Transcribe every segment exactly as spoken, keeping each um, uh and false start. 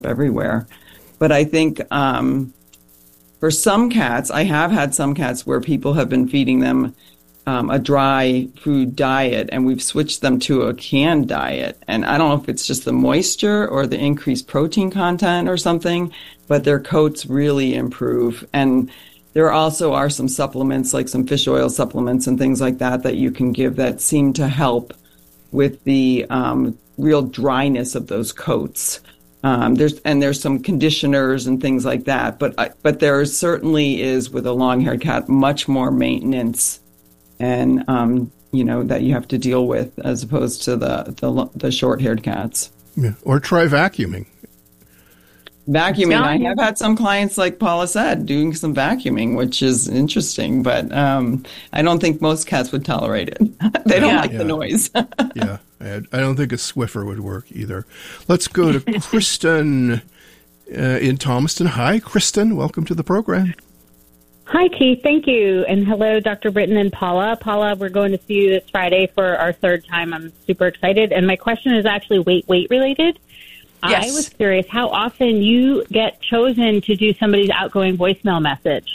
everywhere. But I think um, for some cats, I have had some cats where people have been feeding them um, a dry food diet, and we've switched them to a canned diet. And I don't know if it's just the moisture or the increased protein content or something, but their coats really improve. And there also are some supplements, like some fish oil supplements and things like that, that you can give that seem to help with the um, real dryness of those coats. Um, there's and there's some conditioners and things like that, but uh, but there certainly is, with a long-haired cat, much more maintenance, and um, you know, that you have to deal with as opposed to the the, the short-haired cats. Yeah. Or try vacuuming. Vacuuming. I have had some clients, like Paula said, doing some vacuuming, which is interesting, but um, I don't think most cats would tolerate it. They don't yeah. like yeah. the noise. yeah, I, I don't think a Swiffer would work either. Let's go to Kristen uh, in Thomaston. Hi, Kristen. Welcome to the program. Hi, Keith. Thank you. And hello, Doctor Britton and Paula. Paula, we're going to see you this Friday for our third time. I'm super excited. And my question is actually weight, weight related. Yes. I was curious how often you get chosen to do somebody's outgoing voicemail message.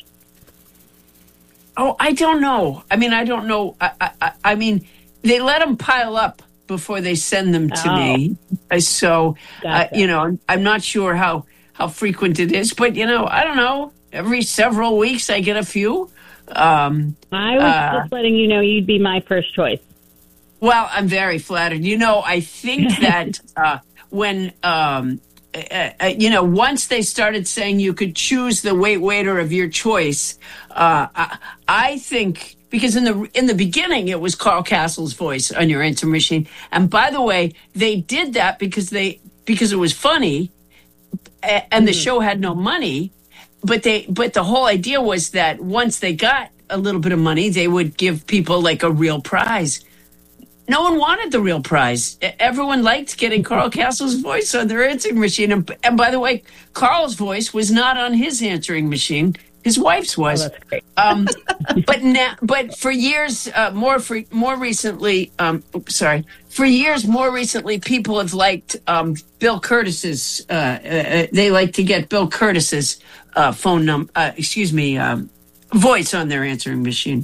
Oh, I don't know. I mean, I don't know. I, I, I mean, they let them pile up before they send them to Oh. me. Uh, So, Gotcha. uh, you know, I'm, I'm not sure how, how frequent it is, but, you know, I don't know. Every several weeks I get a few. Um, I was uh, just letting you know you'd be my first choice. Well, I'm very flattered. You know, I think that uh, when, um, uh, uh, you know, once they started saying you could choose the weight waiter of your choice, uh, I, I think, because in the in the beginning it was Carl Castle's voice on your answer machine, and by the way, they did that because they because it was funny, and mm-hmm. the show had no money, but they but the whole idea was that once they got a little bit of money, they would give people like a real prize. No one wanted the real prize. Everyone liked getting Carl Castle's voice on their answering machine. And, and by the way, Carl's voice was not on his answering machine. His wife's was. Oh, that's great. um, but now, but for years, uh, more for more recently, um, sorry, for years more recently, people have liked um, Bill Curtis's. Uh, uh, they like to get Bill Curtis's uh, phone number. Uh, excuse me, um, voice on their answering machine.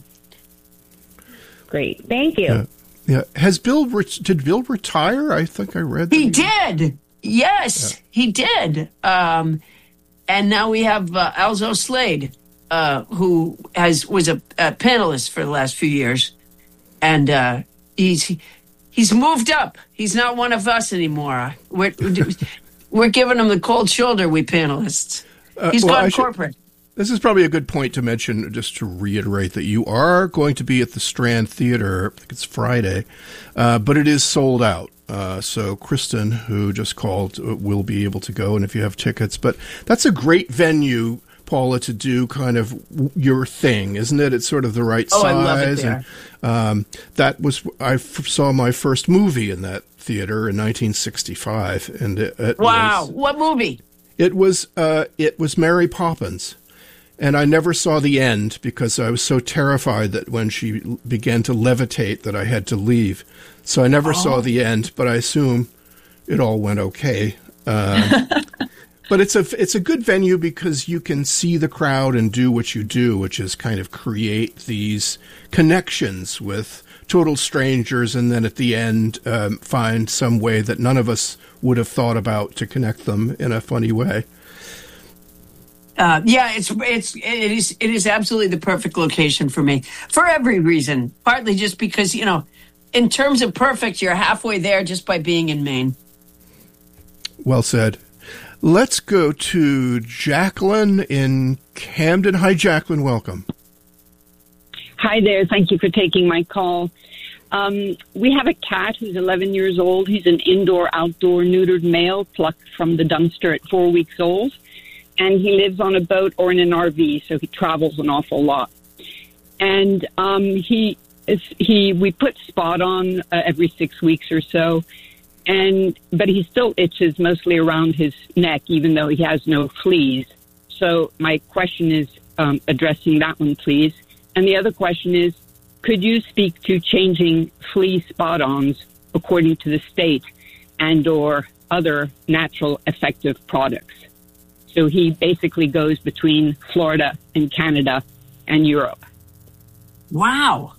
Great, thank you. Yeah. Yeah, has Bill re- did Bill retire? I think I read that. He did. Yes, yeah. he did. Um, and now we have uh, Alzo Slade, uh, who has was a, a panelist for the last few years, and uh, he's he's moved up. He's not one of us anymore. We're we're giving him the cold shoulder. We panelists. He's uh, well, gone should, corporate. This is probably a good point to mention, just to reiterate, that you are going to be at the Strand Theater. I think it's Friday, uh, but it is sold out. Uh, so Kristen, who just called, will be able to go, and if you have tickets. But that's a great venue, Paula, to do kind of your thing, isn't it? It's sort of the right oh, size. I love it there. And, um, that was I f- saw my first movie in that theater in nineteen sixty-five, and it, it wow, was, what movie? It was uh, it was Mary Poppins. And I never saw the end because I was so terrified that when she began to levitate that I had to leave. So I never oh. saw the end, but I assume it all went okay. Um, but it's a it's a good venue because you can see the crowd and do what you do, which is kind of create these connections with total strangers, and then at the end um, find some way that none of us would have thought about to connect them in a funny way. Uh, yeah, it's it's it is it is absolutely the perfect location for me for every reason. Partly just because, you know, in terms of perfect, you're halfway there just by being in Maine. Well said. Let's go to Jacqueline in Camden. Hi, Jacqueline. Welcome. Hi there. Thank you for taking my call. Um, we have a cat who's eleven years old. He's an indoor-outdoor neutered male plucked from the dumpster at four weeks old. And he lives on a boat or in an R V, so he travels an awful lot. And um, he is, he we put Spot on uh, every six weeks or so, and but he still itches mostly around his neck, even though he has no fleas. So my question is um, addressing that one, please. And the other question is, could you speak to changing flea Spot-ons according to the state, and or other natural effective products. So he basically goes between Florida and Canada and Europe. Wow.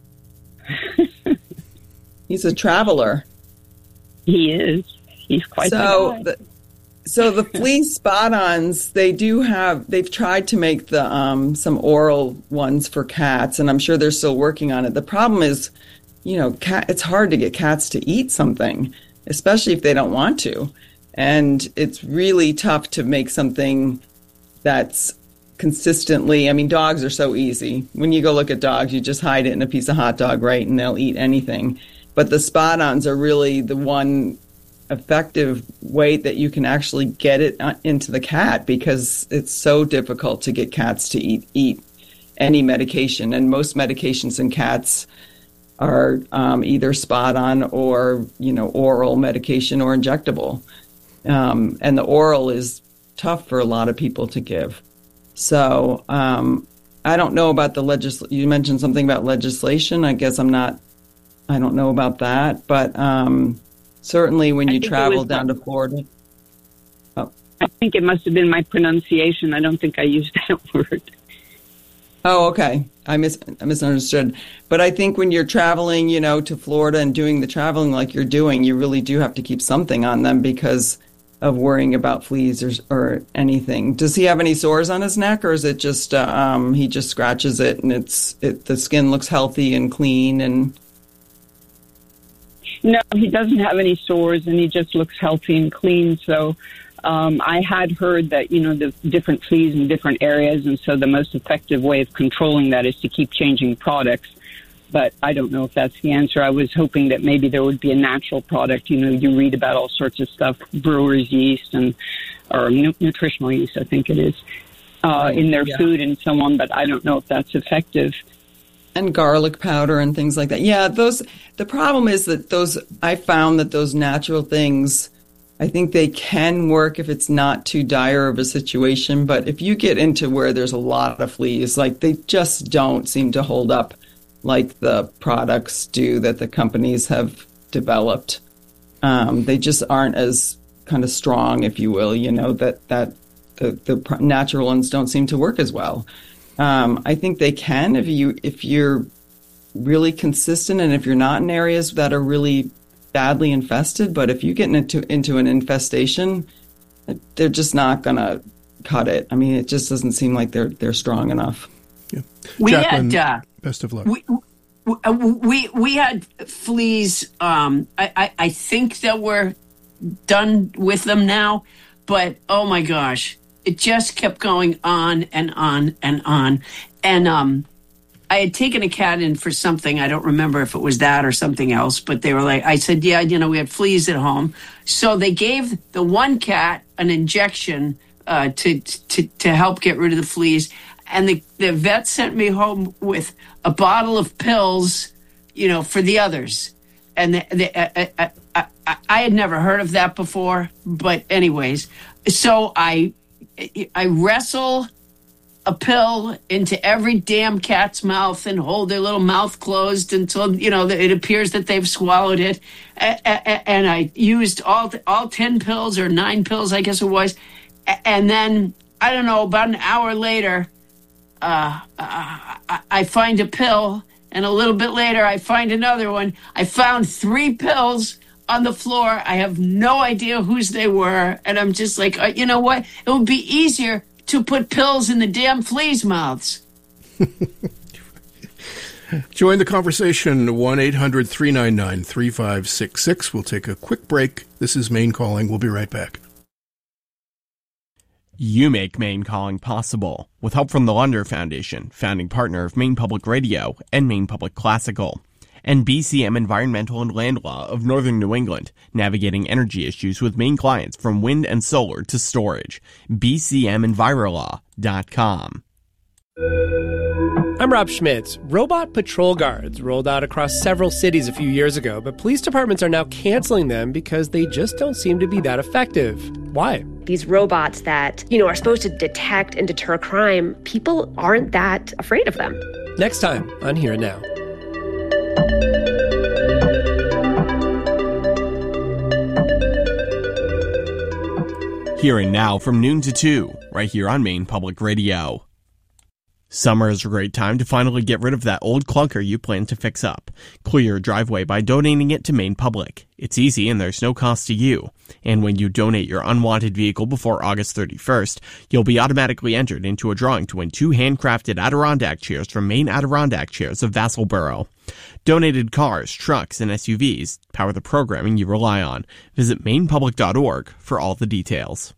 He's a traveler. He is. He's quite so the, so the flea spot-ons, they do have, they've tried to make the um, some oral ones for cats, and I'm sure they're still working on it. The problem is, you know, cat, it's hard to get cats to eat something, especially if they don't want to. And it's really tough to make something that's consistently, I mean, dogs are so easy. When you go look at dogs, you just hide it in a piece of hot dog, right? And they'll eat anything. But the spot-ons are really the one effective way that you can actually get it into the cat, because it's so difficult to get cats to eat eat any medication. And most medications in cats are um, either spot-on or, you know, oral medication or injectable. Um, and the oral is tough for a lot of people to give. So um, I don't know about the legislation. You mentioned something about legislation. I guess I'm not, I don't know about that. But um, certainly when you travel down to Florida. Oh. I think it must have been my pronunciation. I don't think I used that word. Oh, okay. I, mis- I misunderstood. But I think when you're traveling, you know, to Florida and doing the traveling like you're doing, you really do have to keep something on them because of worrying about fleas or, or anything. Does he have any sores on his neck, or is it just uh, um, he just scratches it and it's it, the skin looks healthy and clean? And no, he doesn't have any sores, and he just looks healthy and clean. So um, I had heard that, you know, the different fleas in different areas, and so the most effective way of controlling that is to keep changing products. But I don't know if that's the answer. I was hoping that maybe there would be a natural product. You know, you read about all sorts of stuff, brewer's yeast and or nu- nutritional yeast, I think it is, uh, in their yeah. food and so on. But I don't know if that's effective. And garlic powder and things like that. Yeah, those. The problem is that those. I found that those natural things, I think they can work if it's not too dire of a situation. But if you get into where there's a lot of fleas, like they just don't seem to hold up like the products do that the companies have developed. Um, they just aren't as kind of strong, if you will, you know, that, that the, the natural ones don't seem to work as well. Um, I think they can if you, if you're really consistent and if you're not in areas that are really badly infested. But if you get into, into an infestation, they're just not going to cut it. I mean, it just doesn't seem like they're, they're strong enough. Yeah. We Jacqueline, had, uh, best of luck. We, we, we had fleas. Um, I, I, I think that we're done with them now, but oh my gosh, it just kept going on and on and on. And um, I had taken a cat in for something. I don't remember if it was that or something else, but they were like, I said, yeah, you know, we had fleas at home. So they gave the one cat an injection uh, to, to, to help get rid of the fleas. And the, the vet sent me home with a bottle of pills, you know, for the others. And the, the, I, I, I, I had never heard of that before. But anyways, so I I wrestle a pill into every damn cat's mouth and hold their little mouth closed until, you know, it appears that they've swallowed it. And I used all all ten pills or nine pills, I guess it was. And then, I don't know, about an hour later, Uh, uh, I find a pill, and a little bit later, I find another one. I found three pills on the floor. I have no idea whose they were, and I'm just like, uh, you know what? It would be easier to put pills in the damn fleas' mouths. Join the conversation, one eight hundred three nine nine three five six six. We'll take a quick break. This is Maine Calling. We'll be right back. You make Maine Calling possible with help from the Lunder Foundation, founding partner of Maine Public Radio and Maine Public Classical, and B C M Environmental and Land Law of Northern New England, navigating energy issues with Maine clients from wind and solar to storage. b c m envirolaw dot com. I'm Rob Schmitz. Robot patrol guards rolled out across several cities a few years ago, but police departments are now canceling them because they just don't seem to be that effective. Why? These robots that, you know, are supposed to detect and deter crime, people aren't that afraid of them. Next time on Here and Now. Here and now from noon to two, right here on Maine Public Radio. Summer is a great time to finally get rid of that old clunker you plan to fix up. Clear your driveway by donating it to Maine Public. It's easy and there's no cost to you. And when you donate your unwanted vehicle before August thirty-first, you'll be automatically entered into a drawing to win two handcrafted Adirondack chairs from Maine Adirondack Chairs of Vassalboro. Donated cars, trucks, and S U Vs power the programming you rely on. Visit maine public dot org for all the details.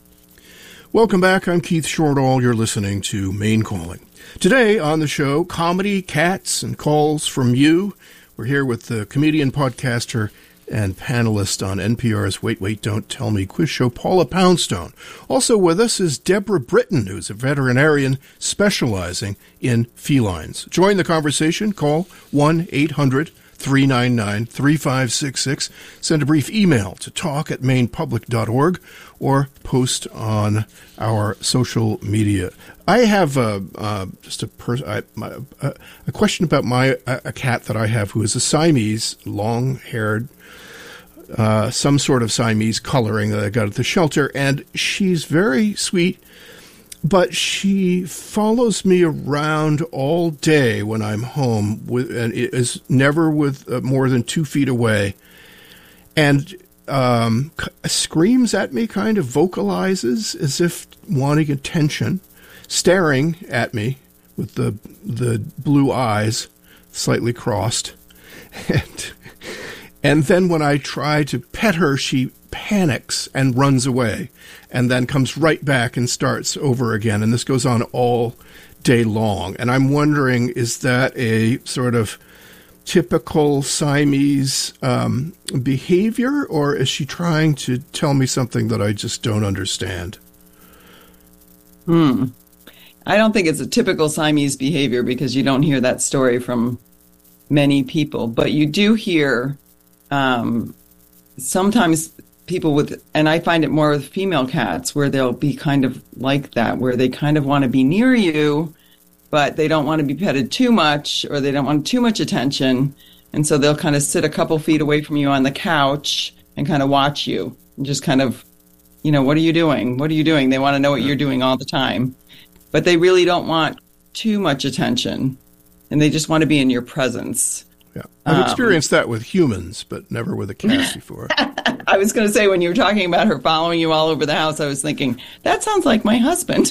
Welcome back. I'm Keith Shortall. You're listening to Maine Calling. Today on the show, comedy, cats, and calls from you. We're here with the comedian, podcaster, and panelist on N P R's Wait, Wait, Don't Tell Me quiz show, Paula Poundstone. Also with us is Deborah Britton, who's a veterinarian specializing in felines. Join the conversation. Call one eight hundred three nine nine three five six six. Send a brief email to talk at maine public dot org or post on our social media. I have uh, uh, just a, pers- I, my, uh, a question about my uh, a cat that I have who is a Siamese, long-haired, uh, some sort of Siamese coloring that I got at the shelter, and she's very sweet, but she follows me around all day when I'm home, with, and is never with uh, more than two feet away, and um, c- screams at me, kind of vocalizes as if wanting attention, staring at me with the the blue eyes slightly crossed, and and then when I try to pet her, she panics and runs away, and then comes right back and starts over again. And this goes on all day long. And I'm wondering, is that a sort of typical Siamese um, behavior, or is she trying to tell me something that I just don't understand? Hmm. I don't think it's a typical Siamese behavior because you don't hear that story from many people, but you do hear um, sometimes people with, and I find it more with female cats, where they'll be kind of like that, where they kind of want to be near you, but they don't want to be petted too much, or they don't want too much attention. And so they'll kind of sit a couple feet away from you on the couch and kind of watch you and just kind of, you know, what are you doing? What are you doing? They want to know what you're doing all the time, but they really don't want too much attention, and they just want to be in your presence. Yeah, I've experienced um, that with humans, but never with a cat before. I was going to say, when you were talking about her following you all over the house, I was thinking, that sounds like my husband.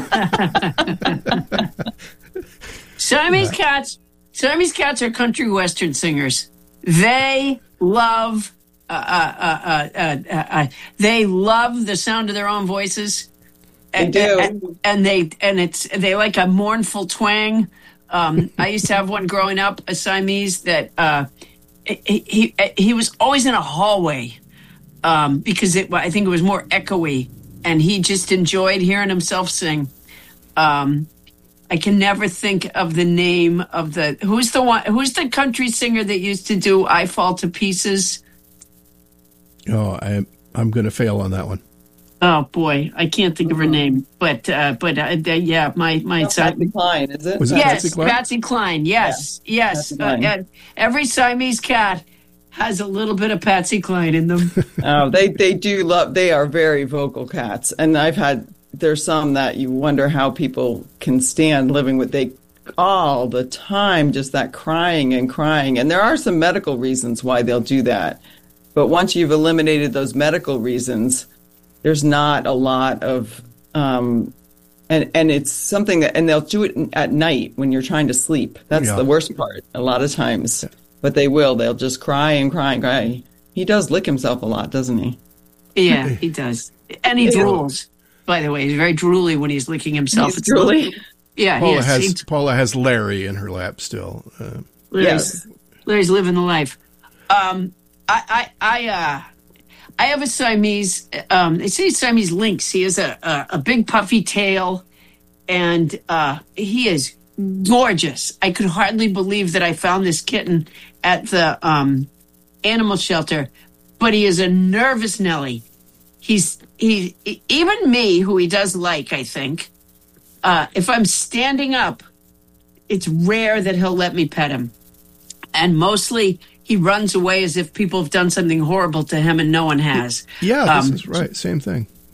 Siamese cats, Siamese cats are country western singers. They love, uh, uh, uh, uh, uh, they love the sound of their own voices. They and, do, and, and they and it's they like a mournful twang. Um, I used to have one growing up, a Siamese that uh, he, he he was always in a hallway um, because it, I think it was more echoey, and he just enjoyed hearing himself sing. Um, I can never think of the name of the who's the one who's the country singer that used to do "I Fall to Pieces." Oh, I I'm going to fail on that one. Oh boy, I can't think of her name, but uh, but uh, yeah, my my oh, son. Patsy Cline, is it? Was it yes, Patsy Cline? Patsy Cline. Yes, yeah, yes. Uh, and every Siamese cat has a little bit of Patsy Cline in them. Oh, they they do love. They are very vocal cats, and I've had there's some that you wonder how people can stand living with they all the time, just that crying and crying. And there are some medical reasons why they'll do that, but once you've eliminated those medical reasons, there's not a lot of, um, and and it's something that, and they'll do it at night when you're trying to sleep. That's yeah. the worst part a lot of times. Yeah. But they will. They'll just cry and cry and cry. He does lick himself a lot, doesn't he? Yeah, he does. And he drools, by the way. He's very drooly when he's licking himself. He's drooly? Yeah, Paula he is. has He, Paula has Larry in her lap still. Uh, Larry's, yes. Larry's living the life. Um, I, I, I, uh, I have a Siamese, um, they say Siamese lynx. He has a, a, a big puffy tail, and uh, he is gorgeous. I could hardly believe that I found this kitten at the um, animal shelter, but he is a nervous Nelly. He's he even me, who he does like, I think, uh, if I'm standing up, it's rare that he'll let me pet him. And mostly he runs away as if people have done something horrible to him and no one has. Yeah, um, this is right. Same thing.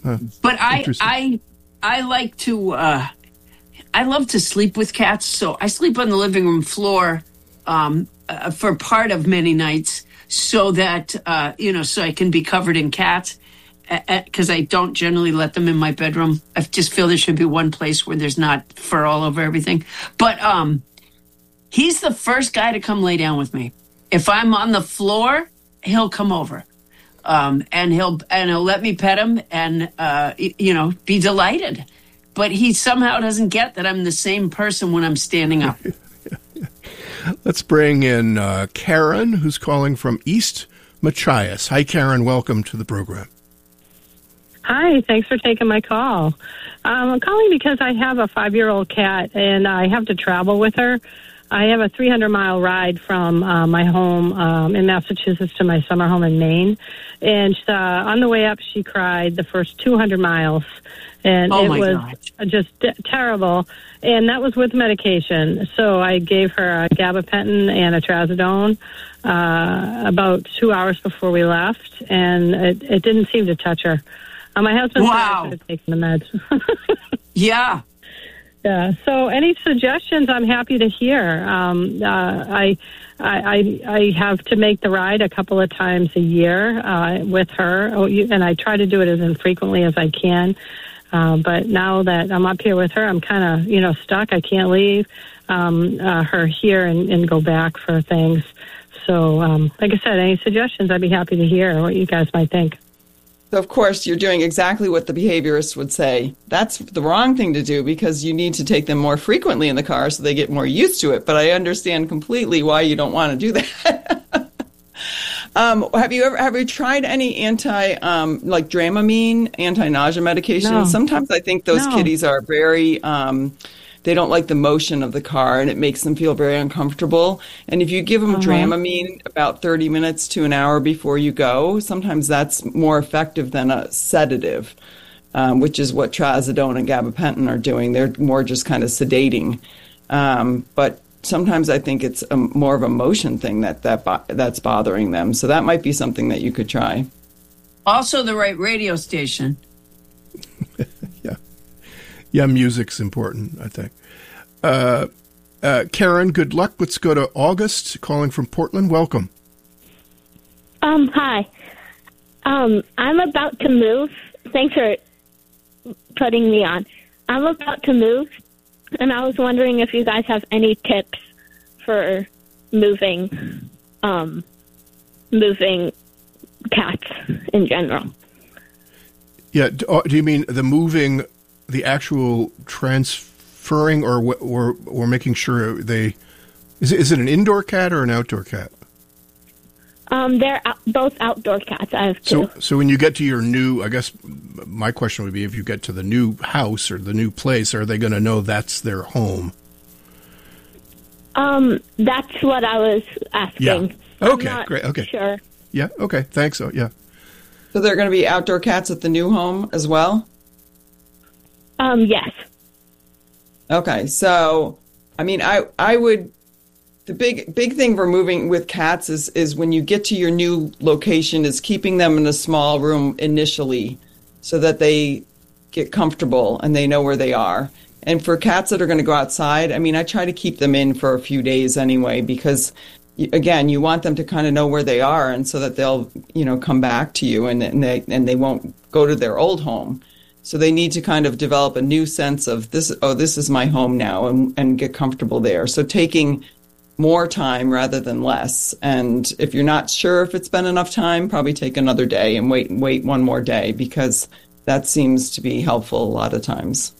Huh. But I, I, I like to, uh, I love to sleep with cats. So I sleep on the living room floor um, uh, for part of many nights, so that uh, you know, so I can be covered in cats. Because I don't generally let them in my bedroom. I just feel there should be one place where there's not fur all over everything. But um, he's the first guy to come lay down with me. If I'm on the floor, he'll come over. Um, and he'll and he'll let me pet him and uh, you know, be delighted. But he somehow doesn't get that I'm the same person when I'm standing up. Let's bring in uh, Karen, who's calling from East Machias. Hi, Karen. Welcome to the program. Hi. Thanks for taking my call. Um, I'm calling because I have a five-year-old cat, and I have to travel with her. I have a three hundred mile ride from uh, my home um, in Massachusetts to my summer home in Maine. And uh, on the way up, she cried the first two hundred miles. And oh it my was God. just d- terrible. And that was with medication. So I gave her a gabapentin and a trazodone uh, about two hours before we left. And it, it didn't seem to touch her. Uh, my husband wow. said I should have taken the meds. yeah. Yeah. So, any suggestions? I'm happy to hear. Um, uh, I, I, I have to make the ride a couple of times a year uh, with her, oh, you, and I try to do it as infrequently as I can. Uh, but now that I'm up here with her, I'm kind of, you know, stuck. I can't leave um, uh, her here and, and go back for things. So, um, like I said, any suggestions? I'd be happy to hear what you guys might think. So, of course, you're doing exactly what the behaviorist would say. That's the wrong thing to do because you need to take them more frequently in the car so they get more used to it. But I understand completely why you don't want to do that. um, have you ever have you tried any anti um, like Dramamine, anti-nausea medication? No. Sometimes I think those No. kitties are very. Um, They don't like the motion of the car, and it makes them feel very uncomfortable. And if you give them Uh-huh. Dramamine about thirty minutes to an hour before you go, sometimes that's more effective than a sedative, um, which is what trazodone and gabapentin are doing. They're more just kind of sedating. Um, but sometimes I think it's a, more of a motion thing that, that bo- that's bothering them. So that might be something that you could try. Also, the right radio station. yeah. Yeah, music's important, I think. Uh, uh, Karen, good luck. Let's go to August, calling from Portland. Welcome. Um, hi. Um, I'm about to move. Thanks for putting me on. I'm about to move, and I was wondering if you guys have any tips for moving, um, moving cats in general. Yeah, do, do you mean the moving, the actual transferring, or or or making sure they? Is it, is it an indoor cat or an outdoor cat? Um, they're out, both outdoor cats. I have two. So, so when you get to your new, I guess my question would be, if you get to the new house or the new place, are they going to know that's their home? Um, that's what I was asking. Yeah. Okay. I'm not Great. Okay. Sure. Yeah. Okay. Thanks. So, yeah. So they're going to be outdoor cats at the new home as well? Um, yes. Okay. So, I mean, I, I would, the big, big thing for moving with cats is, is when you get to your new location is keeping them in a small room initially so that they get comfortable and they know where they are. And for cats that are going to go outside, I mean, I try to keep them in for a few days anyway, because again, you want them to kind of know where they are, and so that they'll, you know, come back to you, and, and they and they won't go to their old home. So they need to kind of develop a new sense of this. Oh, this is my home now, and and get comfortable there. So taking more time rather than less. And if you're not sure if it's been enough time, probably take another day and wait wait one more day, because that seems to be helpful a lot of times.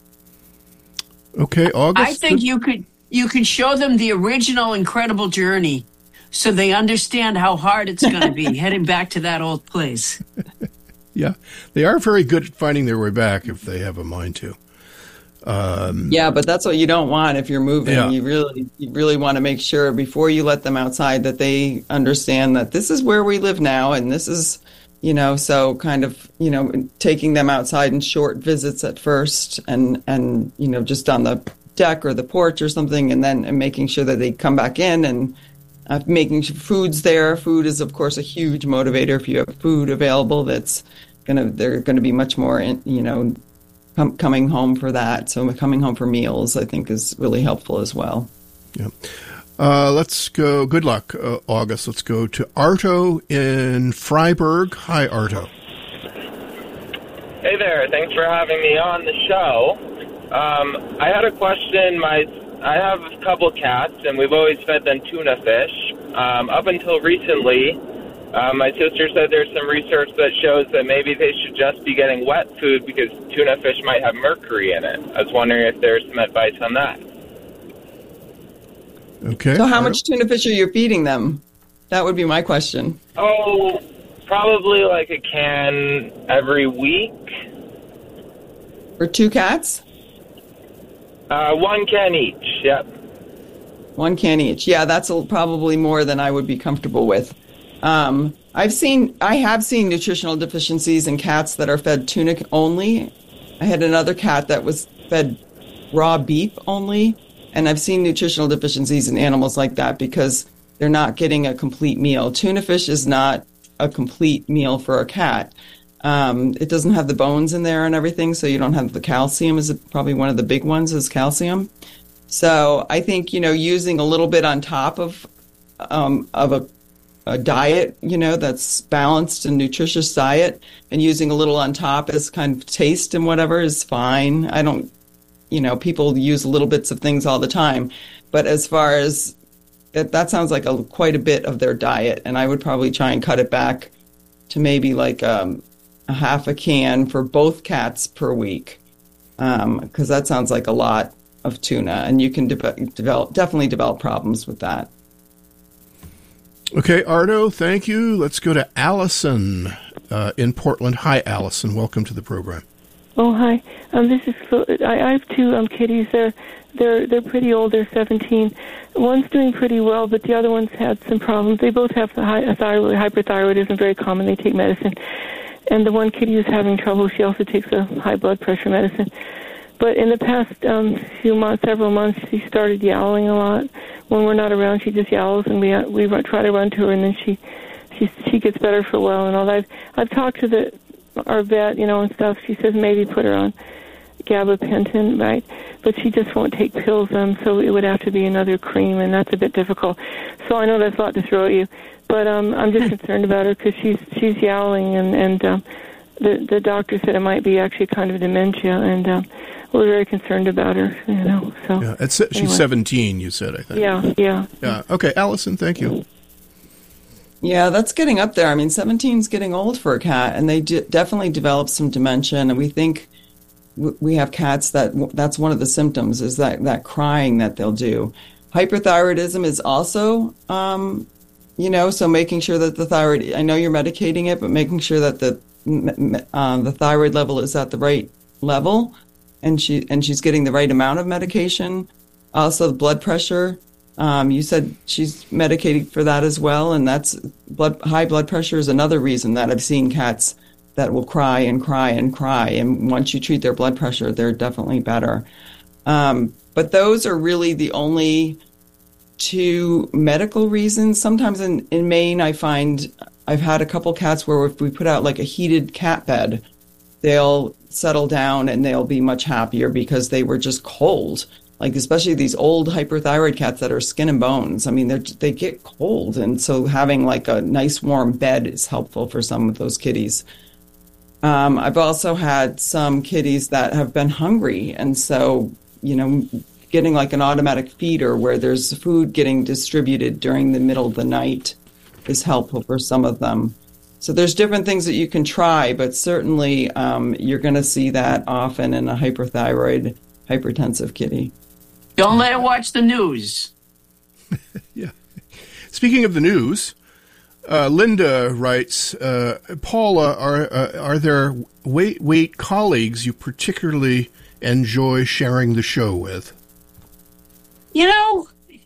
Okay, August. I think you could. You could show them the original Incredible Journey so they understand how hard it's going to be heading back to that old place. Yeah, they are very good at finding their way back if they have a mind to. Um, yeah, but that's what you don't want if you're moving. Yeah. You really you really want to make sure before you let them outside that they understand that this is where we live now, and this is, you know, so kind of, you know, taking them outside in short visits at first, and, and you know, just on the deck or the porch or something, and then and making sure that they come back in, and uh, making sure food's there. Food is, of course, a huge motivator. If you have food available that's gonna they're going to be much more, in, you know, com- coming home for that. So coming home for meals, I think, is really helpful as well. Yeah. Uh, let's go. Good luck, uh, August. Let's go to Arto in Freiburg. Hi, Arto. Hey there. Thanks for having me on the show. Um, I had a question. My I have a couple cats, and we've always fed them tuna fish. Um, up until recently, uh, my sister said there's some research that shows that maybe they should just be getting wet food because tuna fish might have mercury in it. I was wondering if there's some advice on that. Okay. So how much tuna fish are you feeding them? That would be my question. Oh, probably like a can every week. For two cats? Uh, one can each, yep. One can each. Yeah, that's a, probably more than I would be comfortable with. Um, I've seen, I have seen nutritional deficiencies in cats that are fed tuna only. I had another cat that was fed raw beef only, and I've seen nutritional deficiencies in animals like that because they're not getting a complete meal. Tuna fish is not a complete meal for a cat. Um, it doesn't have the bones in there and everything, so you don't have the calcium. Is probably one of the big ones is calcium. So I think, you know, using a little bit on top of um, of a, a diet, you know, that's balanced and nutritious diet, and using a little on top as kind of taste and whatever is fine. I don't, you know, people use little bits of things all the time, but as far as that, that sounds like a quite a bit of their diet, and I would probably try and cut it back to maybe like um, a half a can for both cats per week, because um, that sounds like a lot of tuna, and you can de- develop definitely develop problems with that. Okay, Ardo, thank you. Let's go to Allison uh, in Portland. Hi, Allison. Welcome to the program. Oh, hi. Um, this is I, I have two um, kitties. They're they're they're pretty old. They're seventeen. One's doing pretty well, but the other one's had some problems. They both have the high, thyroid, hyperthyroidism, very common. They take medicine. And the one kitty is having trouble. She also takes a high blood pressure medicine. But in the past um, few months, several months, she started yowling a lot. When we're not around, she just yowls, and we we run, try to run to her, and then she she she gets better for a while. And all I've I've talked to the our vet, you know, and stuff. She says maybe put her on gabapentin, right? But she just won't take pills, um, so it would have to be another cream, and that's a bit difficult. So I know that's a lot to throw at you. But um, I'm just concerned about her because she's she's yowling, and and um, the the doctor said it might be actually kind of dementia, and um, we're very concerned about her. You know, so yeah, it's, she's anyway. seventeen. You said, I think. Yeah, yeah, yeah. Okay, Allison, thank you. Yeah, that's getting up there. I mean, seventeen is getting old for a cat, and they d- definitely develop some dementia. And we think w- we have cats that w- that's one of the symptoms is that that crying that they'll do. Hyperthyroidism is also. Um, You know, so making sure that the thyroid, I know you're medicating it, but making sure that the uh, the thyroid level is at the right level, and she and she's getting the right amount of medication. Also, the blood pressure. Um, you said she's medicated for that as well, and that's blood high blood pressure is another reason that I've seen cats that will cry and cry and cry, and once you treat their blood pressure, they're definitely better. Um, but those are really the only two medical reasons. Sometimes in, in Maine, I find I've had a couple cats where if we put out like a heated cat bed, they'll settle down and they'll be much happier because they were just cold. Like especially these old hyperthyroid cats that are skin and bones. I mean, they they get cold, and so having like a nice warm bed is helpful for some of those kitties. Um, I've also had some kitties that have been hungry, and so you know. Getting like an automatic feeder where there's food getting distributed during the middle of the night is helpful for some of them. So there's different things that you can try, but certainly um, you're going to see that often in a hyperthyroid, hypertensive kitty. Don't let it watch the news. Yeah. Speaking of the news, uh, Linda writes, uh, Paula, are uh, are there weight weight colleagues you particularly enjoy sharing the show with? You know,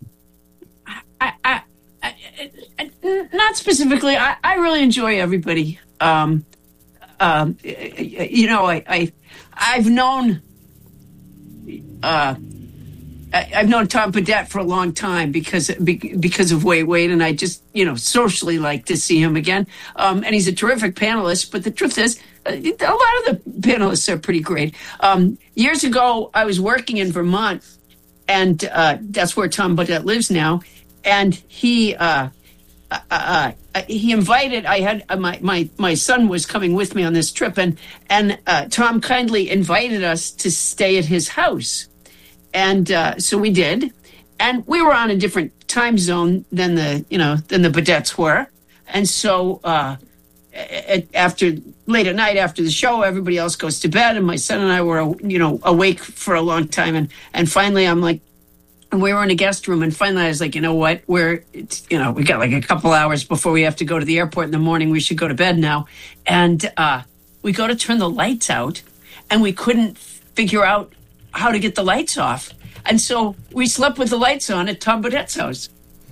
I, I, I, I not specifically. I, I really enjoy everybody. Um, um, you know, I, I, I've known uh, I, I've known Tom Badette for a long time because because of Wait Wait, and I just, you know, socially like to see him again. Um, and he's a terrific panelist, but the truth is, a lot of the panelists are pretty great. Um, years ago, I was working in Vermont, and uh, that's where Tom Badette lives now, and he... Uh, Uh, uh, he invited, I had, uh, my, my, my son was coming with me on this trip, and, and uh, Tom kindly invited us to stay at his house. And uh, so we did. And we were on a different time zone than the, you know, than the Badettes were. And so uh, at, after, late at night after the show, everybody else goes to bed, and my son and I were, you know, awake for a long time. And, and finally I'm like, and we were in a guest room, and finally I was like, you know what, we're, it's, you know, we got like a couple hours before we have to go to the airport in the morning. We should go to bed now. And uh, we go to turn the lights out, and we couldn't figure out how to get the lights off. And so we slept with the lights on at Tom Badette's house.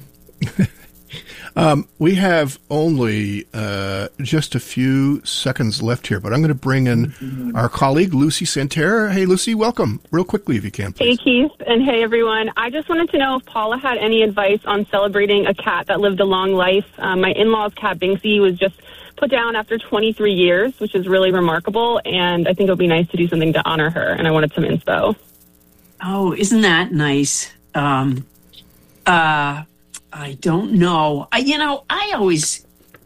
um, we have only uh, just a few seconds left here, but I'm going to bring in our colleague, Lucy Santerre. Hey, Lucy, welcome. Real quickly, if you can, please. Hey, Keith, and hey, everyone. I just wanted to know if Paula had any advice on celebrating a cat that lived a long life. Um, my in-laws' cat, Binksy, was just put down after twenty-three years, which is really remarkable, and I think it would be nice to do something to honor her, and I wanted some inspo. Oh, isn't that nice? Um, uh, I don't know. I, you know, I always,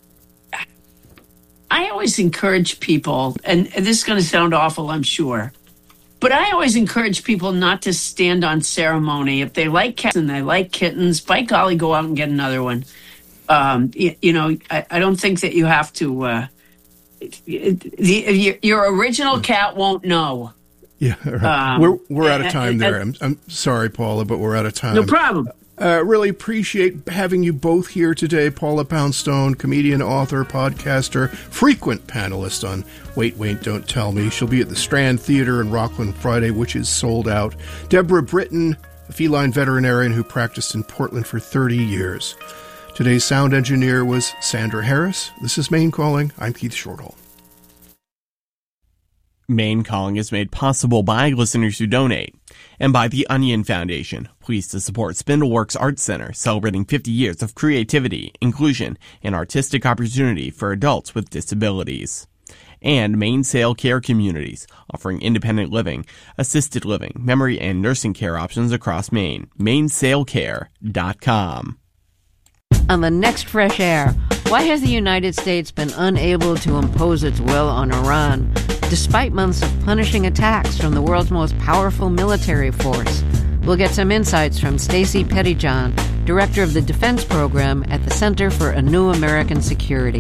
I always encourage people, and this is going to sound awful, I'm sure, but I always encourage people not to stand on ceremony. If they like cats and they like kittens, by golly, go out and get another one. Um, you, you know, I, I don't think that you have to. Uh, the your original cat won't know. Yeah, right. um, we're we're out of time there. I'm I'm sorry, Paula, but we're out of time. No problem. Uh, really appreciate having you both here today. Paula Poundstone, comedian, author, podcaster, frequent panelist on Wait, Wait, Don't Tell Me. She'll be at the Strand Theater in Rockland Friday, which is sold out. Deborah Britton, a feline veterinarian who practiced in Portland for thirty years. Today's sound engineer was Sandra Harris. This is Maine Calling. I'm Keith Shortall. Maine Calling is made possible by listeners who donate and by the Onion Foundation, pleased to support Spindleworks Arts Center, celebrating fifty years of creativity, inclusion, and artistic opportunity for adults with disabilities. And Maine Sale Care Communities, offering independent living, assisted living, memory, and nursing care options across Maine. maine sale care dot com. On the next Fresh Air, why has the United States been unable to impose its will on Iran, despite months of punishing attacks from the world's most powerful military force? We'll get some insights from Stacey Pettyjohn, director of the Defense Program at the Center for a New American Security.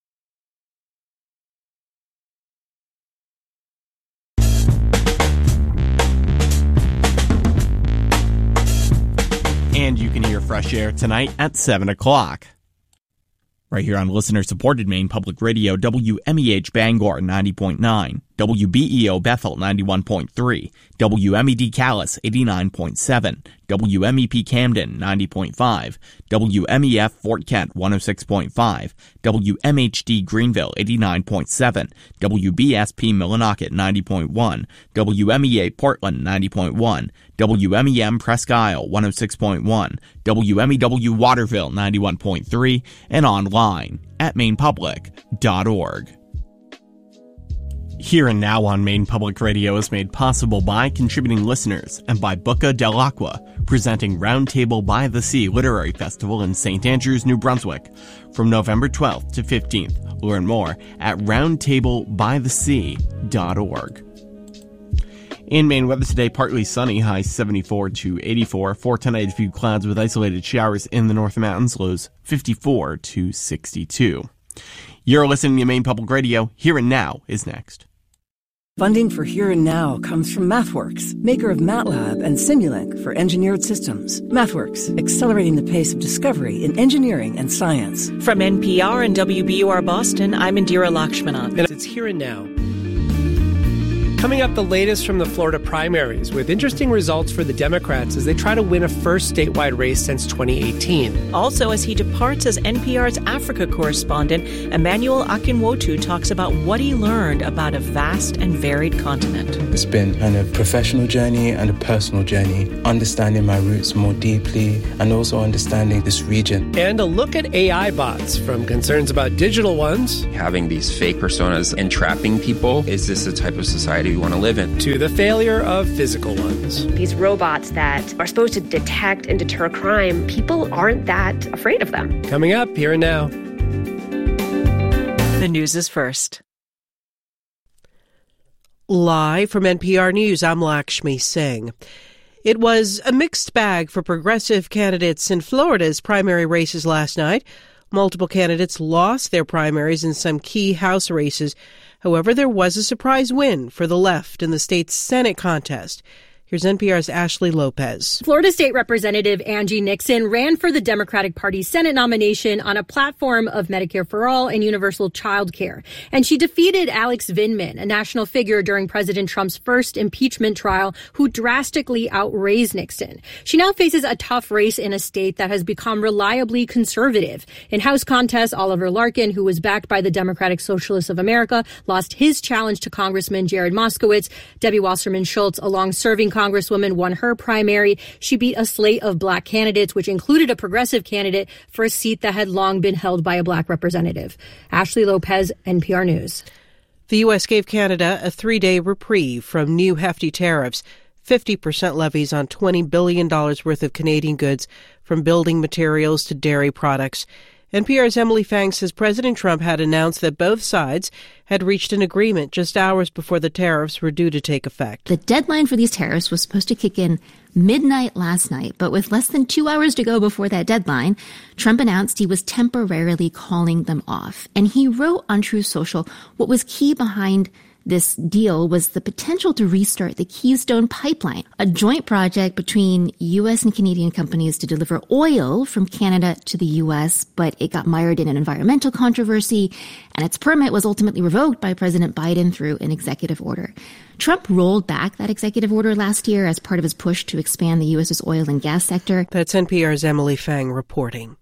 And you can hear Fresh Air tonight at seven o'clock. Right here on listener-supported Maine Public Radio, W M E H Bangor ninety point nine, W B E O Bethel ninety-one point three, W M E D Calais eighty-nine point seven, W M E P Camden ninety point five, W M E F Fort Kent one oh six point five, W M H D Greenville eighty-nine point seven, W B S P Millinocket ninety point one, W M E A Portland ninety point one, W M E M Presque Isle one oh six point one, W M E W Waterville ninety-one point three, and online at maine public dot org. Here and Now on Maine Public Radio is made possible by contributing listeners and by Boca del Aqua, presenting Roundtable by the Sea Literary Festival in Saint Andrews, New Brunswick, from November twelfth to fifteenth. Learn more at roundtable by the sea dot org. In Maine, weather today, partly sunny, high seventy-four to eighty-four. For tonight, a few clouds with isolated showers in the North Mountains, lows fifty-four to sixty-two. You're listening to Maine Public Radio. Here and Now is next. Funding for Here and Now comes from MathWorks, maker of MATLAB and Simulink for engineered systems. MathWorks, accelerating the pace of discovery in engineering and science. From N P R and W B U R Boston, I'm Indira Lakshmanan. And it's Here and Now. Coming up, the latest from the Florida primaries with interesting results for the Democrats as they try to win a first statewide race since twenty eighteen. Also, as he departs as N P R's Africa correspondent, Emmanuel Akinwotu talks about what he learned about a vast and varied continent. It's been kind of a professional journey and a personal journey, understanding my roots more deeply and also understanding this region. And a look at A I bots, from concerns about digital ones, having these fake personas entrapping people. Is this the type of society we want to live in? To the failure of physical ones. These robots that are supposed to detect and deter crime, people aren't that afraid of them. Coming up here and now. The news is first. Live from N P R News, I'm Lakshmi Singh. It was a mixed bag for progressive candidates in Florida's primary races last night. Multiple candidates lost their primaries in some key House races. However, there was a surprise win for the left in the state's Senate contest. Here's N P R's Ashley Lopez. Florida State Representative Angie Nixon ran for the Democratic Party's Senate nomination on a platform of Medicare for All and universal child care. And she defeated Alex Vindman, a national figure during President Trump's first impeachment trial, who drastically outraised Nixon. She now faces a tough race in a state that has become reliably conservative. In House contests, Oliver Larkin, who was backed by the Democratic Socialists of America, lost his challenge to Congressman Jared Moskowitz. Debbie Wasserman Schultz, a long-serving Congresswoman, won her primary. She beat a slate of black candidates, which included a progressive candidate for a seat that had long been held by a black representative. Ashley Lopez, N P R News. The U S gave Canada a three-day reprieve from new hefty tariffs, fifty percent levies on twenty billion dollars worth of Canadian goods, from building materials to dairy products. N P R's Emily Fang says President Trump had announced that both sides had reached an agreement just hours before the tariffs were due to take effect. The deadline for these tariffs was supposed to kick in midnight last night, but with less than two hours to go before that deadline, Trump announced he was temporarily calling them off. And he wrote on Truth Social what was key behind this deal was the potential to restart the Keystone Pipeline, a joint project between U S and Canadian companies to deliver oil from Canada to the U S, but it got mired in an environmental controversy, and its permit was ultimately revoked by President Biden through an executive order. Trump rolled back that executive order last year as part of his push to expand the U S's oil and gas sector. That's N P R's Emily Fang reporting.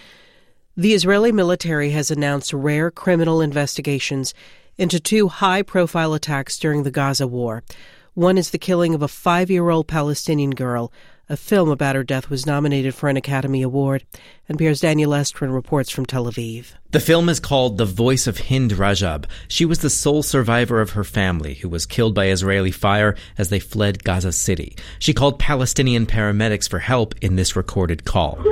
The Israeli military has announced rare criminal investigations into two high-profile attacks during the Gaza war. One is the killing of a five-year-old Palestinian girl. A film about her death was nominated for an Academy Award. N P R's Daniel Estrin reports from Tel Aviv. The film is called The Voice of Hind Rajab. She was the sole survivor of her family, who was killed by Israeli fire as they fled Gaza City. She called Palestinian paramedics for help in this recorded call.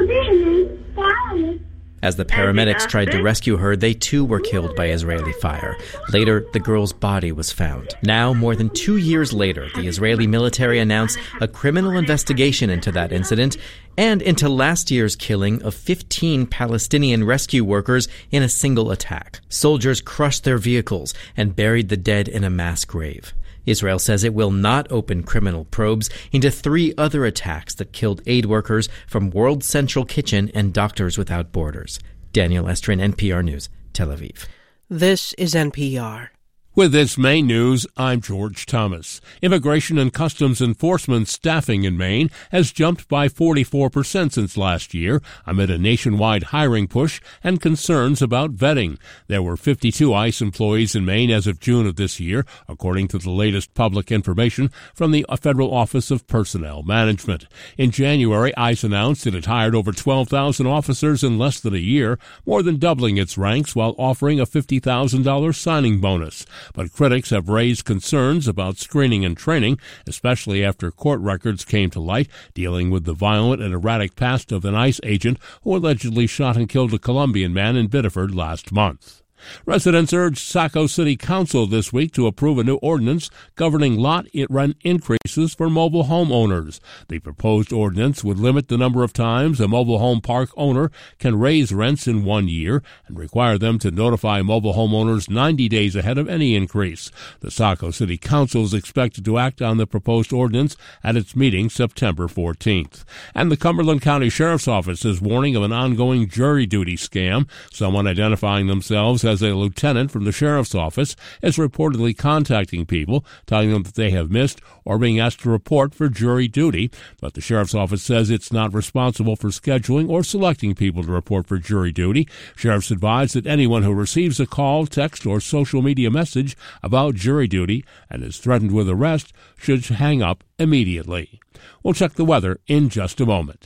As the paramedics tried to rescue her, they too were killed by Israeli fire. Later, the girl's body was found. Now, more than two years later, the Israeli military announced a criminal investigation into that incident and into last year's killing of fifteen Palestinian rescue workers in a single attack. Soldiers crushed their vehicles and buried the dead in a mass grave. Israel says it will not open criminal probes into three other attacks that killed aid workers from World Central Kitchen and Doctors Without Borders. Daniel Estrin, N P R News, Tel Aviv. This is N P R. With this Maine news, I'm George Thomas. Immigration and Customs Enforcement staffing in Maine has jumped by forty-four percent since last year amid a nationwide hiring push and concerns about vetting. There were fifty-two ICE employees in Maine as of June of this year, according to the latest public information from the Federal Office of Personnel Management. In January, ICE announced it had hired over twelve thousand officers in less than a year, more than doubling its ranks while offering a fifty thousand dollars signing bonus. But critics have raised concerns about screening and training, especially after court records came to light dealing with the violent and erratic past of an ICE agent who allegedly shot and killed a Colombian man in Biddeford last month. Residents urged Saco City Council this week to approve a new ordinance governing lot rent increases for mobile home owners. The proposed ordinance would limit the number of times a mobile home park owner can raise rents in one year and require them to notify mobile home owners ninety days ahead of any increase. The Saco City Council is expected to act on the proposed ordinance at its meeting September fourteenth. And the Cumberland County Sheriff's Office is warning of an ongoing jury duty scam. Someone identifying themselves says a lieutenant from the sheriff's office is reportedly contacting people, telling them that they have missed or being asked to report for jury duty. But the sheriff's office says it's not responsible for scheduling or selecting people to report for jury duty. Sheriffs advise that anyone who receives a call, text, or social media message about jury duty and is threatened with arrest should hang up immediately. We'll check the weather in just a moment.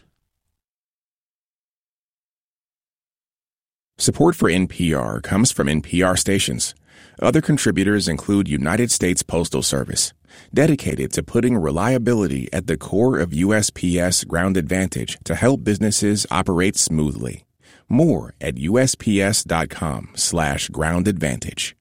Support for N P R comes from N P R stations. Other contributors include United States Postal Service, dedicated to putting reliability at the core of U S P S Ground Advantage to help businesses operate smoothly. More at usps.com slash ground advantage.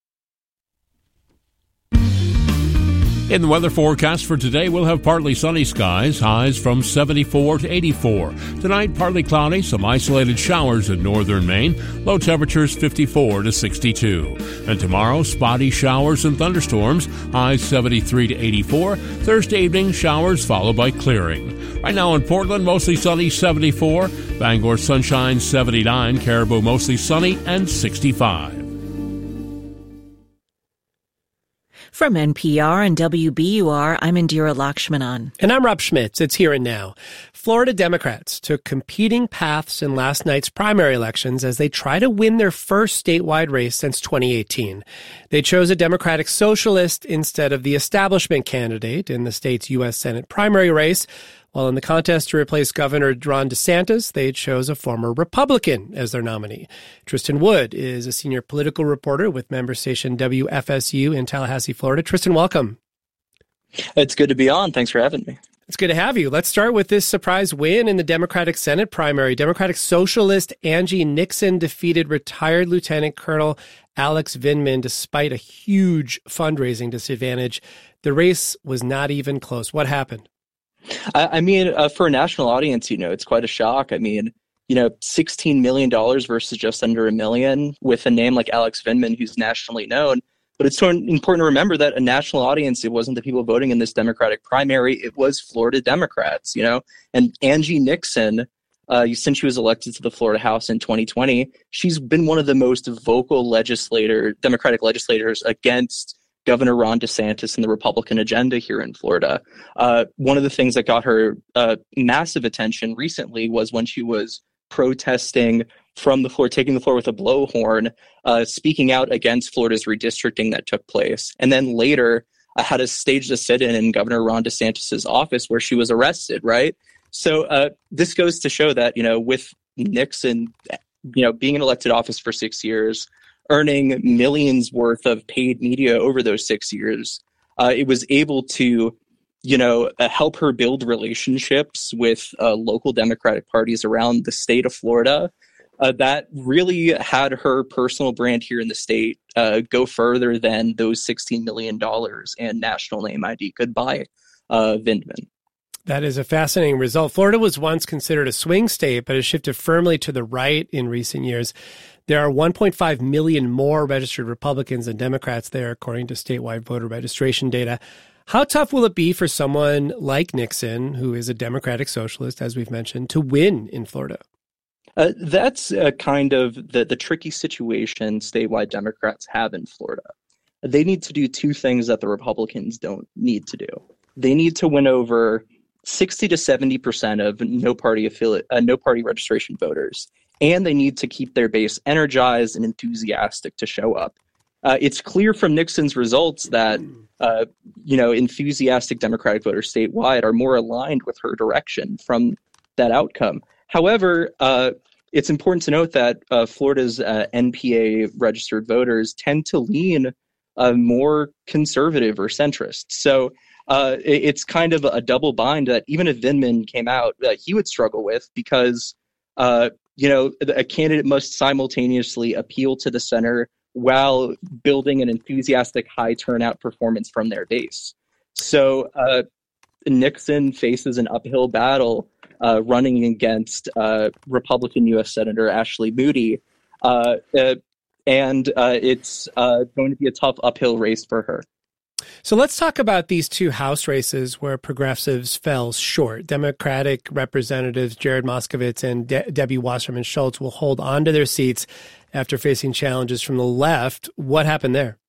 In the weather forecast for today, we'll have partly sunny skies, highs from seventy-four to eighty-four. Tonight, partly cloudy, some isolated showers in northern Maine, low temperatures fifty-four to sixty-two. And tomorrow, spotty showers and thunderstorms, highs seventy-three to eighty-four. Thursday evening, showers followed by clearing. Right now in Portland, mostly sunny, seventy-four. Bangor, sunshine, seventy-nine. Caribou, mostly sunny, and sixty-five. From N P R and W B U R, I'm Indira Lakshmanan. And I'm Rob Schmitz. It's Here and Now. Florida Democrats took competing paths in last night's primary elections as they try to win their first statewide race since twenty eighteen. They chose a Democratic socialist instead of the establishment candidate in the state's U S Senate primary race. While in the contest to replace Governor Ron DeSantis, they chose a former Republican as their nominee. Tristan Wood is a senior political reporter with member station W F S U in Tallahassee, Florida. Tristan, welcome. It's good to be on. Thanks for having me. It's good to have you. Let's start with this surprise win in the Democratic Senate primary. Democratic socialist Angie Nixon defeated retired Lieutenant Colonel Alex Vindman despite a huge fundraising disadvantage. The race was not even close. What happened? I, I mean, uh, for a national audience, you know, it's quite a shock. I mean, you know, sixteen million dollars versus just under a million with a name like Alex Vindman, who's nationally known. But it's so important to remember that a national audience, it wasn't the people voting in this Democratic primary, it was Florida Democrats, you know. And Angie Nixon, uh, since she was elected to the Florida House in twenty twenty, she's been one of the most vocal legislator, Democratic legislators against Governor Ron DeSantis and the Republican agenda here in Florida. Uh, one of the things that got her uh, massive attention recently was when she was protesting from the floor, taking the floor with a blowhorn, uh, speaking out against Florida's redistricting that took place. And then later uh, had a staged a sit-in in Governor Ron DeSantis's office where she was arrested, right? So uh, this goes to show that, you know, with Nixon, you know, being in elected office for six years, earning millions worth of paid media over those six years, uh, it was able to, you know, uh, help her build relationships with uh, local Democratic parties around the state of Florida. Uh, that really had her personal brand here in the state uh, go further than those sixteen million dollars and national name I D could buy uh, Vindman. That is a fascinating result. Florida was once considered a swing state, but has shifted firmly to the right in recent years. There are one point five million more registered Republicans than Democrats there, according to statewide voter registration data. How tough will it be for someone like Nixon, who is a Democratic socialist, as we've mentioned, to win in Florida? Uh, that's uh, kind of the, the tricky situation statewide Democrats have in Florida. They need to do two things that the Republicans don't need to do. They need to win over sixty to seventy percent of no party affiliate, uh, no party registration voters, and they need to keep their base energized and enthusiastic to show up. Uh, it's clear from Nixon's results that uh, you know enthusiastic Democratic voters statewide are more aligned with her direction from that outcome. However, uh, it's important to note that uh, Florida's uh, N P A registered voters tend to lean uh, more conservative or centrist. So uh, it, it's kind of a double bind that even if Vindman came out, uh, he would struggle with because, uh, you know, a candidate must simultaneously appeal to the center while building an enthusiastic high turnout performance from their base. So uh, Nixon faces an uphill battle uh, running against uh, Republican U S Senator Ashley Moody, uh, uh, and uh, it's uh, going to be a tough uphill race for her. So let's talk about these two House races where progressives fell short. Democratic representatives Jared Moskowitz and De- Debbie Wasserman Schultz will hold on to their seats after facing challenges from the left. What happened there?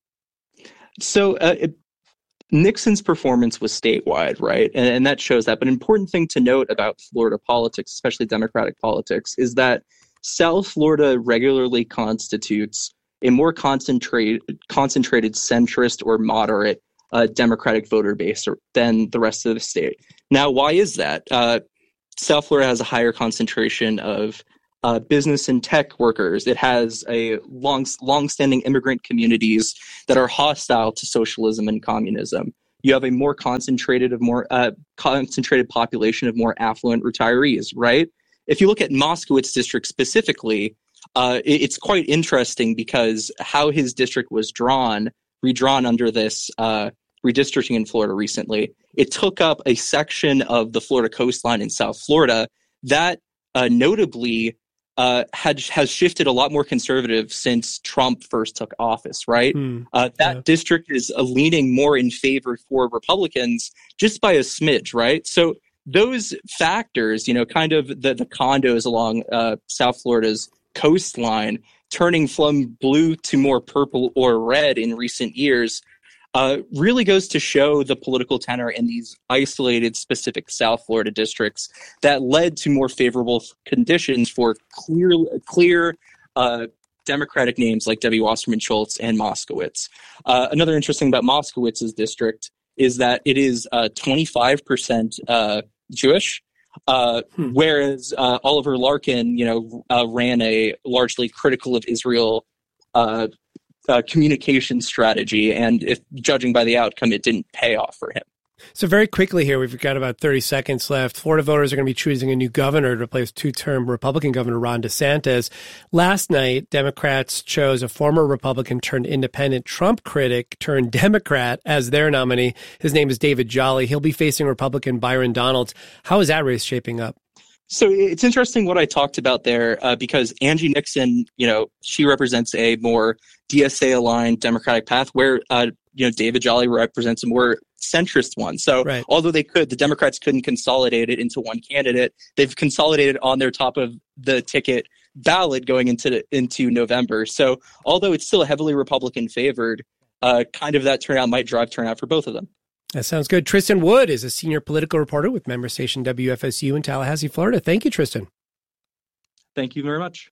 So uh, it, Nixon's performance was statewide, right? And, and that shows that. But an important thing to note about Florida politics, especially Democratic politics, is that South Florida regularly constitutes a more concentrated, concentrated centrist or moderate uh, Democratic voter base than the rest of the state. Now, why is that? Uh, South Florida has a higher concentration of uh, business and tech workers. It has a long, long-standing immigrant communities that are hostile to socialism and communism. You have a more concentrated of more uh, concentrated population of more affluent retirees, right? If you look at Moskowitz district specifically, uh, it, it's quite interesting because how his district was drawn, redrawn under this uh, redistricting in Florida recently, it took up a section of the Florida coastline in South Florida that uh, notably uh, had has shifted a lot more conservative since Trump first took office, right? Mm, uh, that yeah. district is uh, leaning more in favor for Republicans just by a smidge, right? So those factors, you know, kind of the, the condos along uh, South Florida's coastline turning from blue to more purple or red in recent years uh, really goes to show the political tenor in these isolated specific South Florida districts that led to more favorable conditions for clear, clear uh, Democratic names like Debbie Wasserman Schultz and Moskowitz. Uh, another interesting about Moskowitz's district is that it is uh, twenty-five percent uh, Jewish, uh, hmm. whereas uh, Oliver Larkin, you know, uh, ran a largely critical of Israel uh, uh, communication strategy, and if judging by the outcome, it didn't pay off for him. So very quickly here, we've got about thirty seconds left. Florida voters are going to be choosing a new governor to replace two-term Republican Governor Ron DeSantis. Last night, Democrats chose a former Republican turned independent Trump critic turned Democrat as their nominee. His name is David Jolly. He'll be facing Republican Byron Donalds. How is that race shaping up? So it's interesting what I talked about there uh, because Angie Nixon, you know, she represents a more D S A-aligned Democratic path where, uh, you know, David Jolly represents a more centrist one. So right. although they could, the Democrats couldn't consolidate it into one candidate. They've consolidated on their top of the ticket ballot going into the, into November. So although it's still heavily Republican favored, uh, kind of that turnout might drive turnout for both of them. That sounds good. Tristan Wood is a senior political reporter with member station W F S U in Tallahassee, Florida. Thank you, Tristan. Thank you very much.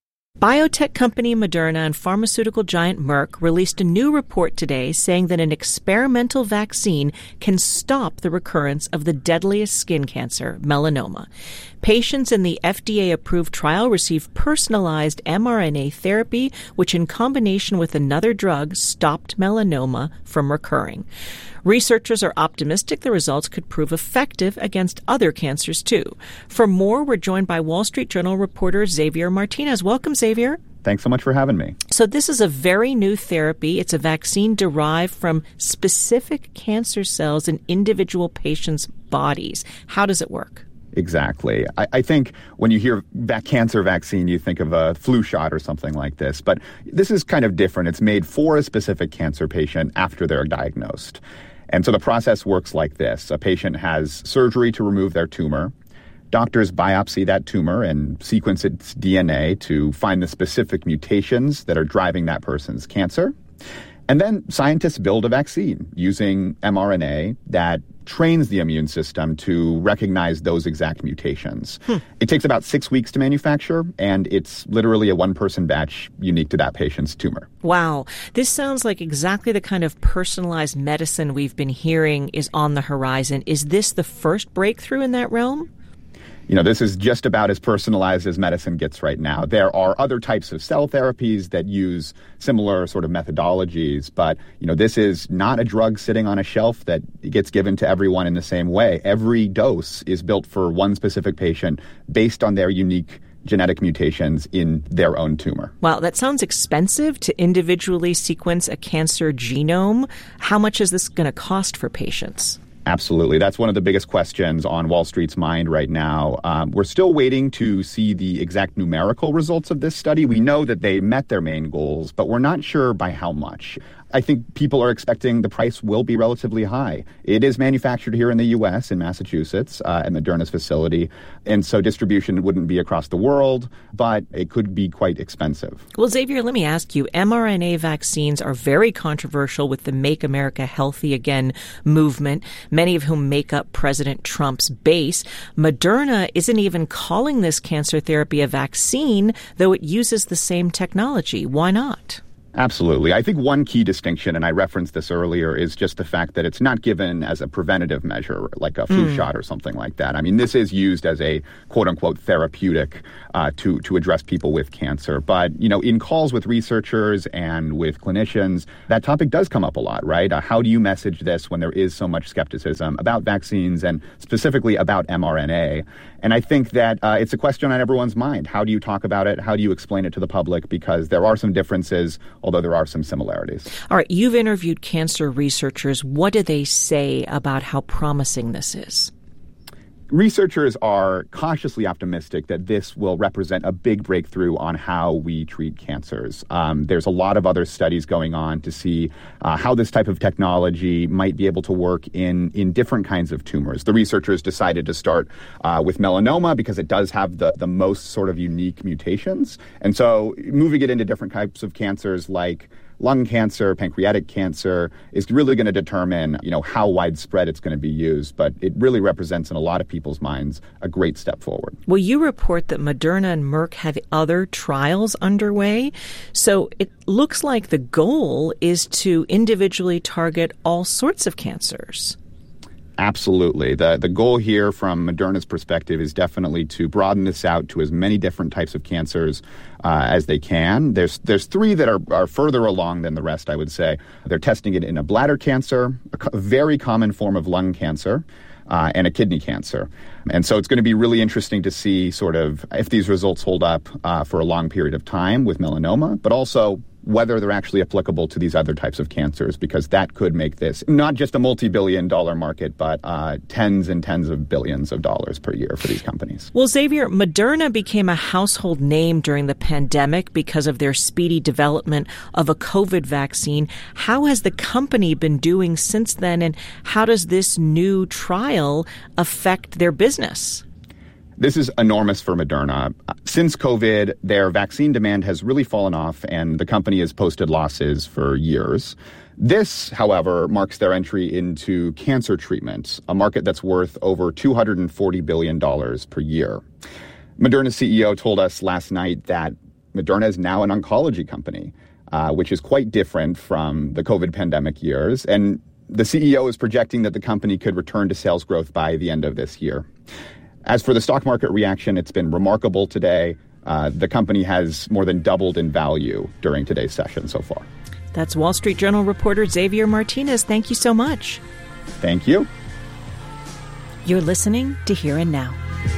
Biotech company Moderna and pharmaceutical giant Merck released a new report today saying that an experimental vaccine can stop the recurrence of the deadliest skin cancer, melanoma. Patients in the F D A-approved trial received personalized mRNA therapy, which in combination with another drug stopped melanoma from recurring. Researchers are optimistic the results could prove effective against other cancers, too. For more, we're joined by Wall Street Journal reporter Xavier Martinez. Welcome, Xavier. Thanks so much for having me. So this is a very new therapy. It's a vaccine derived from specific cancer cells in individual patients' bodies. How does it work? Exactly. I, I think when you hear that cancer vaccine, you think of a flu shot or something like this. But this is kind of different. It's made for a specific cancer patient after they're diagnosed. And so the process works like this. A patient has surgery to remove their tumor. Doctors biopsy that tumor and sequence its D N A to find the specific mutations that are driving that person's cancer. And then scientists build a vaccine using mRNA that trains the immune system to recognize those exact mutations. Hmm. It takes about six weeks to manufacture, and it's literally a one-person batch unique to that patient's tumor. Wow. This sounds like exactly the kind of personalized medicine we've been hearing is on the horizon. Is this the first breakthrough in that realm? You know, this is just about as personalized as medicine gets right now. There are other types of cell therapies that use similar sort of methodologies, but, you know, this is not a drug sitting on a shelf that gets given to everyone in the same way. Every dose is built for one specific patient based on their unique genetic mutations in their own tumor. Wow, that sounds expensive to individually sequence a cancer genome. How much is this going to cost for patients? Absolutely. That's one of the biggest questions on Wall Street's mind right now. Um, we're still waiting to see the exact numerical results of this study. We know that they met their main goals, but we're not sure by how much. I think people are expecting the price will be relatively high. It is manufactured here in the U S, in Massachusetts, uh, at Moderna's facility. And so distribution wouldn't be across the world, but it could be quite expensive. Well, Xavier, let me ask you, mRNA vaccines are very controversial with the Make America Healthy Again movement, many of whom make up President Trump's base. Moderna isn't even calling this cancer therapy a vaccine, though it uses the same technology. Why not? Absolutely. I think one key distinction, and I referenced this earlier, is just the fact that it's not given as a preventative measure, like a flu mm. shot or something like that. I mean, this is used as a quote-unquote therapeutic uh, to, to address people with cancer. But, you know, in calls with researchers and with clinicians, that topic does come up a lot, right? Uh, how do you message this when there is so much skepticism about vaccines and specifically about mRNA? And I think that uh, it's a question on everyone's mind. How do you talk about it? How do you explain it to the public? Because there are some differences, although there are some similarities. All right, you've interviewed cancer researchers. What do they say about how promising this is? Researchers are cautiously optimistic that this will represent a big breakthrough on how we treat cancers. Um, there's a lot of other studies going on to see uh, how this type of technology might be able to work in, in different kinds of tumors. The researchers decided to start uh, with melanoma because it does have the, the most sort of unique mutations. And so moving it into different types of cancers like lung cancer, pancreatic cancer is really going to determine, you know, how widespread it's going to be used. But it really represents in a lot of people's minds a great step forward. Well, you report that Moderna and Merck have other trials underway. So it looks like the goal is to individually target all sorts of cancers. Absolutely. The the goal here from Moderna's perspective is definitely to broaden this out to as many different types of cancers uh, as they can. There's there's three that are, are further along than the rest, I would say. They're testing it in a bladder cancer, a co- very common form of lung cancer, uh, and a kidney cancer. And so it's going to be really interesting to see sort of if these results hold up uh, for a long period of time with melanoma, but also whether they're actually applicable to these other types of cancers, because that could make this not just a multi-billion dollar market, but uh, tens and tens of billions of dollars per year for these companies. Well, Xavier, Moderna became a household name during the pandemic because of their speedy development of a COVID vaccine. How has the company been doing since then, and how does this new trial affect their business? This is enormous for Moderna. Since COVID, their vaccine demand has really fallen off, and the company has posted losses for years. This, however, marks their entry into cancer treatment, a market that's worth over two hundred forty billion dollars per year. Moderna's C E O told us last night that Moderna is now an oncology company, uh, which is quite different from the COVID pandemic years. And the C E O is projecting that the company could return to sales growth by the end of this year. As for the stock market reaction, it's been remarkable today. Uh, the company has more than doubled in value during today's session so far. That's Wall Street Journal reporter Xavier Martinez. Thank you so much. Thank you. You're listening to Here and Now.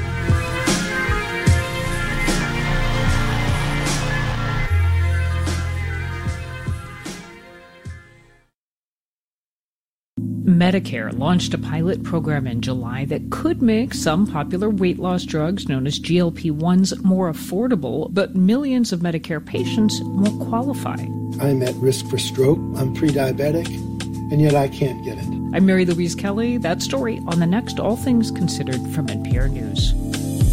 Medicare launched a pilot program in July that could make some popular weight loss drugs known as G L P ones more affordable, but millions of Medicare patients won't qualify. I'm at risk for stroke, I'm pre-diabetic, and yet I can't get it. I'm Mary Louise Kelly. That story on the next All Things Considered from N P R News.